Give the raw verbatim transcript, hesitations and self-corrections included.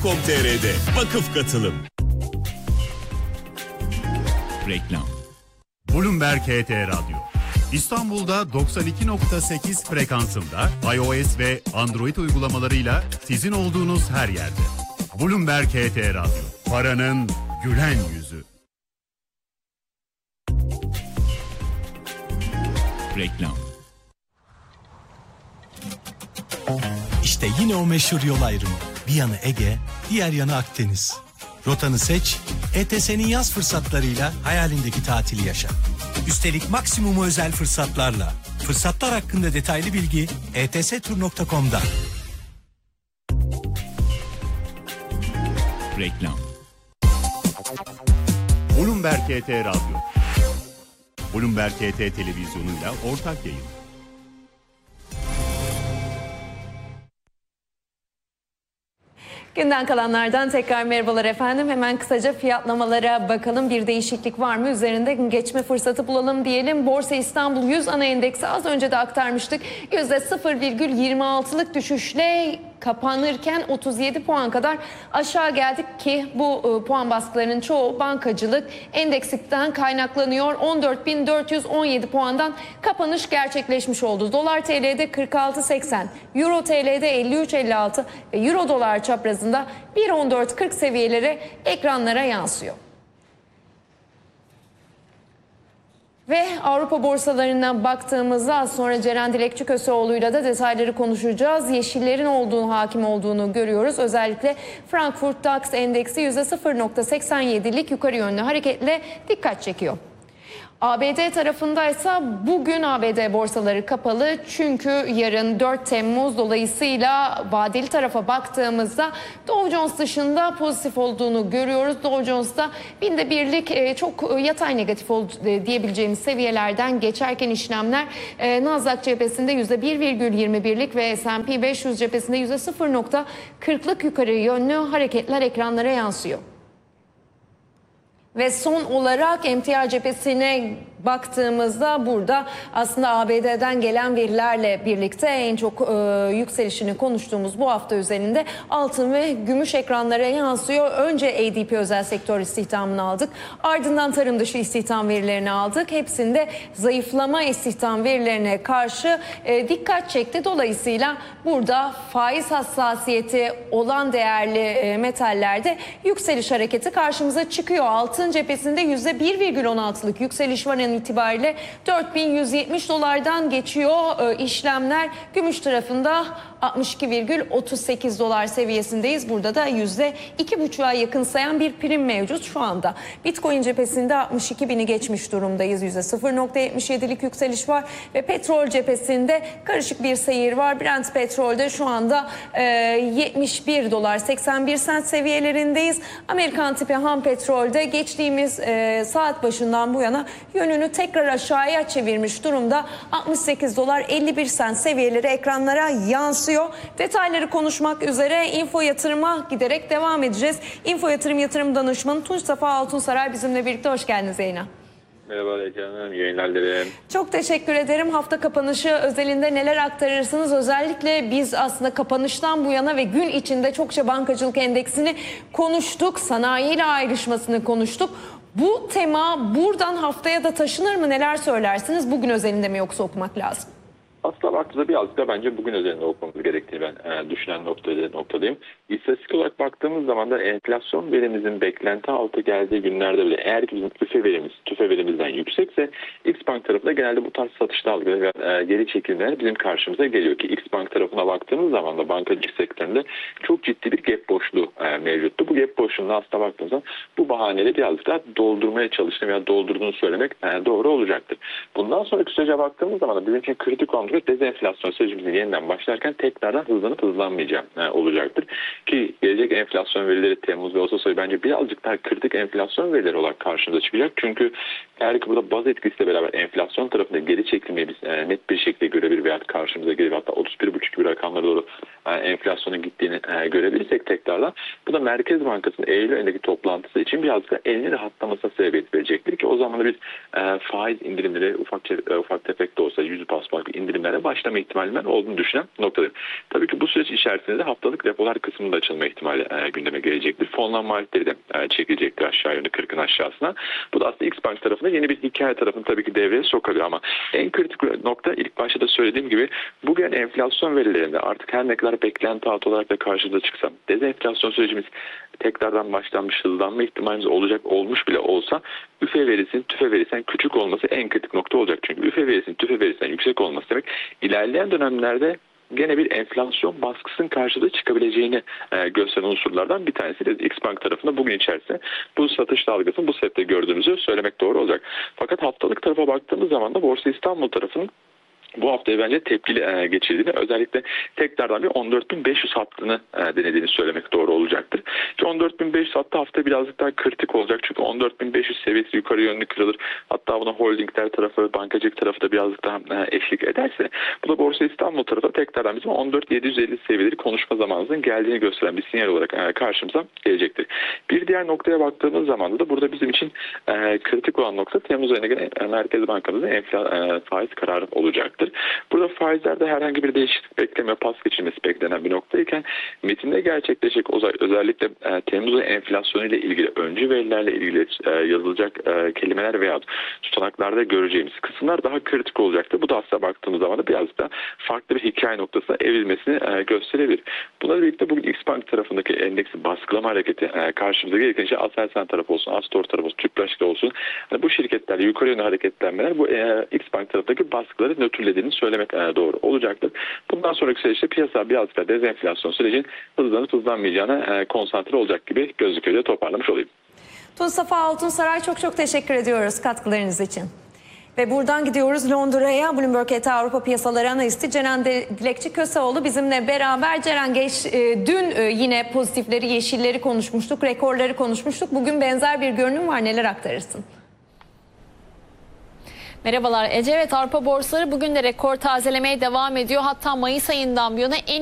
nokta com nokta tr'de vakıf katılım. Reklam. Bloomberg H T Radyo. İstanbul'da doksan iki nokta sekiz frekansında iOS ve Android uygulamalarıyla sizin olduğunuz her yerde. Bloomberg H T Radyo. Paranın gülen yüzü. Reklam. İşte yine o meşhur yol ayrımı. Bir yanı Ege, diğer yanı Akdeniz. Rotanı seç, E T S'nin yaz fırsatlarıyla hayalindeki tatili yaşa. Üstelik maksimumu özel fırsatlarla. Fırsatlar hakkında detaylı bilgi e t s tur nokta com'da. Reklam. Bloomberg H T Radyo. Bloomberg H T televizyonuyla ortak yayın. Günden kalanlardan tekrar merhabalar efendim. Hemen kısaca fiyatlamalara bakalım. Bir değişiklik var mı? Üzerinde geçme fırsatı bulalım diyelim. Borsa İstanbul yüz ana endeksi az önce de aktarmıştık. yüzde sıfır virgül yirmi altılık düşüşle kapanırken otuz yedi puan kadar aşağı geldik ki bu e, puan baskılarının çoğu bankacılık endeksikten kaynaklanıyor. on dört bin dört yüz on yedi puandan kapanış gerçekleşmiş oldu. Dolar T L'de kırk altı seksen, Euro T L'de elli üç elli altı ve Euro dolar çaprazında bir on dört kırk seviyeleri ekranlara yansıyor. Ve Avrupa borsalarına baktığımızda az sonra Ceren Dilekçi Köseoğlu'yla da detayları konuşacağız. Yeşillerin olduğunu, hakim olduğunu görüyoruz. Özellikle Frankfurt DAX endeksi yüzde sıfır virgül seksen yedilik yukarı yönlü hareketle dikkat çekiyor. A B D tarafındaysa bugün A B D borsaları kapalı çünkü yarın dört Temmuz dolayısıyla vadeli tarafa baktığımızda Dow Jones dışında pozitif olduğunu görüyoruz. Dow Jones'ta binde birlik çok yatay negatif diyebileceğimiz seviyelerden geçerken işlemler Nasdaq cephesinde yüzde bir virgül yirmi birlik ve S and P beş yüz cephesinde yüzde sıfır virgül kırklık yukarı yönlü hareketler ekranlara yansıyor. Ve son olarak emtia cephesine baktığımızda burada aslında A B D'den gelen verilerle birlikte en çok e, yükselişini konuştuğumuz bu hafta üzerinde altın ve gümüş ekranlara yansıyor. Önce A D P özel sektör istihdamını aldık. Ardından tarım dışı istihdam verilerini aldık. Hepsinde zayıflama istihdam verilerine karşı e, dikkat çekti. Dolayısıyla burada faiz hassasiyeti olan değerli e, metallerde yükseliş hareketi karşımıza çıkıyor. Altın cephesinde yüzde bir virgül on altılık yükseliş var an itibariyle dört bin yüz yetmiş dolardan geçiyor e, işlemler. Gümüş tarafında altmış iki virgül otuz sekiz dolar seviyesindeyiz. Burada da yüzde iki buçuğa yakın sayan bir prim mevcut şu anda. Bitcoin cephesinde altmış iki bini geçmiş durumdayız. yüzde sıfır virgül yetmiş yedilik yükseliş var ve petrol cephesinde karışık bir seyir var. Brent petrolde şu anda e, yetmiş bir dolar seksen bir sent seviyelerindeyiz. Amerikan tipi ham petrolde geçtiğimiz e, saat başından bu yana yönünü tekrar aşağıya çevirmiş durumda. altmış sekiz dolar elli bir sent seviyeleri ekranlara yansıyor. Detayları konuşmak üzere Info Yatırım'a giderek devam edeceğiz. Info Yatırım Yatırım Danışmanı Tunç Safa Altunsaray bizimle birlikte. Hoş geldiniz yayına. Merhaba Ece Hanım, yayınlar dilerim. Çok teşekkür ederim. Hafta kapanışı özelinde neler aktarırsınız? Özellikle biz aslında kapanıştan bu yana ve gün içinde çokça bankacılık endeksini konuştuk. Sanayiyle ayrışmasını konuştuk. Bu tema buradan haftaya da taşınır mı? Neler söylersiniz? Bugün özelinde mi yoksa okumak lazım? Aslında baktığımızda birazcık da bence bugün üzerinde okumamız gerektiğini ben e, düşünen noktada, noktadayım. İstatistik olarak baktığımız zaman da enflasyon verimizin beklenti altı geldiği günlerde bile eğer ki bizim tüfe verimiz, tüfe verimizden yüksekse X Bank tarafında genelde bu tarz satış dalgaları ve e, geri çekilmeler bizim karşımıza geliyor ki X Bank tarafına baktığımız zaman da bankacılık sektöründe çok ciddi bir gap boşluğu e, mevcuttu. Bu gap boşluğuna aslında baktığımızda bu bahaneyle birazcık daha doldurmaya çalıştığını veya doldurduğunu söylemek e, doğru olacaktır. Bundan sonraki sürece baktığımız zaman da bizim için kritik olan dezenflasyon sürecimizin yeniden başlarken tekrardan hızlanıp hızlanmayacak e, olacaktır. Ki gelecek enflasyon verileri Temmuz ve Ağustos ayı bence birazcık daha kritik enflasyon verileri olarak karşımıza çıkacak. Çünkü eğer ki burada baz etkisiyle beraber enflasyon tarafında geri çekilmeyi biz e, net bir şekilde görebilir veya karşımıza gelir hatta otuz bir buçuk gibi rakamlara doğru e, enflasyonun gittiğini e, görebilirsek tekrardan bu Bu da Merkez Bankası'nın Eylül ayındaki toplantısı için biraz da elini rahatlamasına sebebiyet verecektir ki o zaman da biz e, faiz indirimleri ufak e, ufak tefek de olsa yüz bas puanlık indirimlere başlama ihtimalinin olduğunu düşünen noktadayım. Tabii ki bu süreç içerisinde de haftalık repolar kısmında açılma ihtimali e, gündeme gelecektir. Fonlanma maliyetleri de e, çekilecektir aşağı yönde kırkın aşağısına. Bu da aslında X-Bank tarafında yeni bir hikaye tarafını tabii ki devreye sokabilir ama en kritik nokta ilk başta da söylediğim gibi bugün enflasyon verilerinde artık her ne kadar beklenti altı olarak da karşımıza çıksa dezenflasyon sürecimiz tekrardan başlanmış hızlanma ihtimalimiz olacak olmuş bile olsa üfe verisinin tüfe verisinden küçük olması en kritik nokta olacak. Çünkü üfe verisinin tüfe verisinden yüksek olması demek ilerleyen dönemlerde gene bir enflasyon baskısının karşılığı çıkabileceğini e, gösteren unsurlardan bir tanesi de X-Bank tarafında bugün içerisinde bu satış dalgasını bu sebepte gördüğümüzü söylemek doğru olacak. Fakat haftalık tarafa baktığımız zaman da Borsa İstanbul tarafının bu haftaya bence tepkili e, geçirdiğini, özellikle tekrardan bir on dört bin beş yüz hattını e, denediğini söylemek doğru olacaktır. Ki on dört bin beş yüz hattı hafta birazcık daha kritik olacak. Çünkü on dört bin beş yüz seviyesi yukarı yönlü kırılır. Hatta buna holdingler tarafı, bankacılık tarafı da birazcık daha e, eşlik ederse bu da Borsa İstanbul tarafı tekrardan bizim on dört bin yedi yüz elli seviyeleri konuşma zamanımızın geldiğini gösteren bir sinyal olarak e, karşımıza gelecektir. Bir diğer noktaya baktığımız zaman da burada bizim için e, kritik olan nokta Temmuz ayına göre e, Merkez Bankamızın enfla, e, faiz kararı olacaktır. Burada faizlerde herhangi bir değişiklik bekleme, pas geçilmesi beklenen bir noktayken metinde gerçekleşecek özellikle e, Temmuz ayı enflasyonu ile ilgili öncü verilerle ilgili e, yazılacak e, kelimeler veya tutanaklarda göreceğimiz kısımlar daha kritik olacaktır. Bu da aslında baktığımız zaman da biraz da farklı bir hikaye noktasına evrilmesini e, gösterebilir. Bunlarla birlikte bugün X-Bank tarafındaki endeksi baskılama hareketi e, karşımıza gelirken işte Aselsan tarafı olsun, Astor tarafı olsun, Tüpraş'ta olsun yani bu şirketlerle yukarı yönlü hareketlenmeler bu e, X-Bank tarafındaki baskıları nötrlediğini söylemek doğru olacaktır. Bundan sonraki süreçte piyasa birazcık da dezenflasyon sürecin hızlanıp hızlanmayacağına konsantre olacak gibi gözüküyor diye toparlamış olayım. Tunsafa Altunsaray çok çok teşekkür ediyoruz katkılarınız için. Ve buradan gidiyoruz Londra'ya. Bloomberg E T Avrupa Piyasaları Analisti Ceren Dilekçi Köseoğlu bizimle beraber. Ceren geç, e, dün e, yine pozitifleri, yeşilleri konuşmuştuk, rekorları konuşmuştuk. Bugün benzer bir görünüm var. Neler aktarırsın? Merhabalar Ece. Evet, Avrupa borsaları bugün de rekor tazelemeye devam ediyor. Hatta Mayıs ayından bu yana en